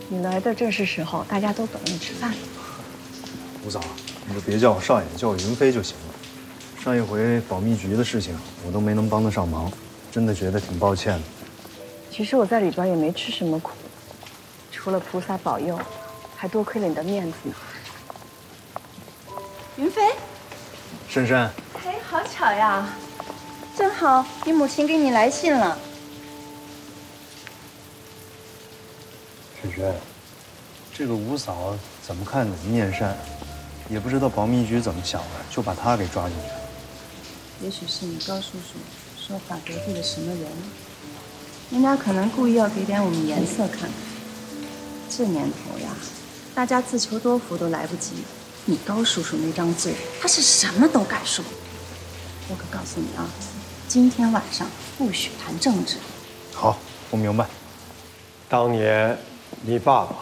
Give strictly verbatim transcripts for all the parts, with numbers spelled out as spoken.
你来的正是时候，大家都等你吃饭。 吴嫂，你就别叫我少爷，叫我云飞就行了。上一回保密局的事情，我都没能帮得上忙，真的觉得挺抱歉的。 其实我在里边也没吃什么苦，除了菩萨保佑，还多亏了你的面子呢。 云飞， 珊珊， 哎，好巧呀，正好你母亲给你来信了。 芷萱，这个吴嫂怎么看怎么面善，也不知道保密局怎么想的，就把她给抓进去了。 也许是你高叔叔说法得罪了什么人，人家可能故意要给点我们颜色看看。这年头呀，大家自求多福都来不及，你高叔叔那张嘴，他是什么都敢说。我可告诉你啊，今天晚上不许谈政治。 好，我明白。 当年你爸爸，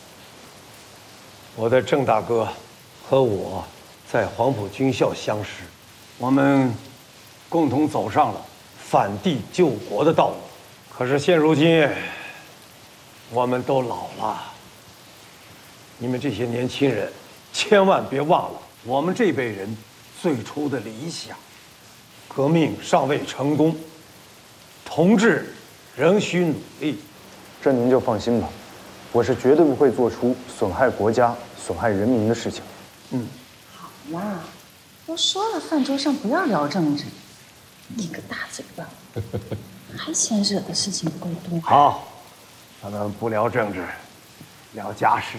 我的郑大哥，和我在黄埔军校相识，我们共同走上了反帝救国的道路。可是现如今，我们都老了。你们这些年轻人，千万别忘了我们这辈人最初的理想。革命尚未成功，同志仍需努力。 这您就放心吧，我是绝对不会做出损害国家、损害人民的事情。 嗯， 好啦，都说了饭桌上不要聊政治，你个大嘴巴，还嫌惹的事情不够多。 好，咱们不聊政治，聊家事。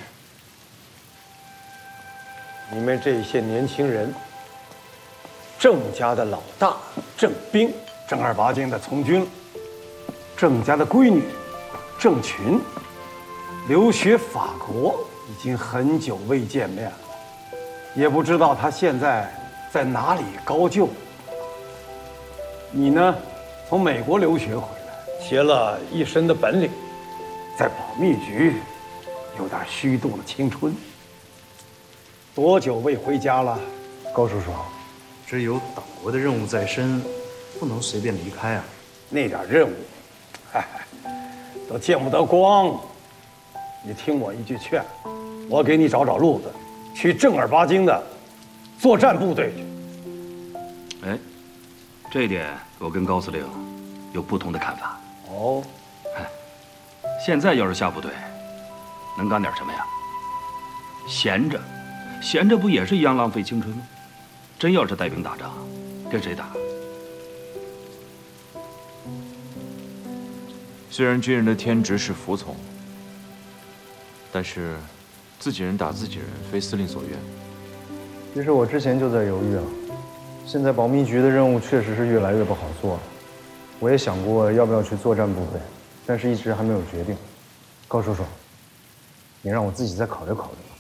你们这些年轻人，郑家的老大郑彬，正儿八经的从军了；郑家的闺女郑群，留学法国，已经很久未见面了，也不知道她现在在哪里高就。你呢，从美国留学回来，学了一身的本领，在保密局有点虚度了青春。多久未回家了？ 高叔叔，这有党国的任务在身，不能随便离开啊。 那点任务，哎，都见不得光。你听我一句劝，我给你找找路子，去正儿八经的作战部队去。 哎，这一点我跟高司令有不同的看法。 哦， 哎，现在要是下部队，能干点什么呀？闲着，闲着不也是一样浪费青春吗？真要是带兵打仗，跟谁打？ 虽然军人的天职是服从，但是自己人打自己人，非司令所愿。 其实我之前就在犹豫了，现在保密局的任务确实是越来越不好做了。我也想过要不要去作战部队，但是一直还没有决定。高叔叔，你让我自己再考虑考虑。